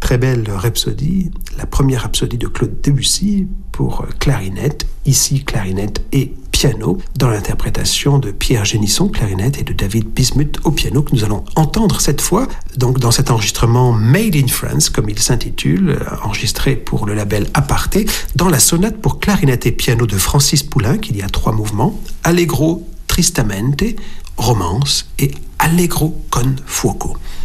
très belle rhapsodie, la première rhapsodie de Claude Debussy pour clarinette, ici clarinette et piano, dans l'interprétation de Pierre Génisson, clarinette, et de David Bismuth au piano, que nous allons entendre cette fois, donc dans cet enregistrement Made in France, comme il s'intitule, enregistré pour le label Aparté, dans la sonate pour clarinette et piano de Francis Poulenc, il y a 3 mouvements, Allegro tristamente, romance et Allegro con fuoco.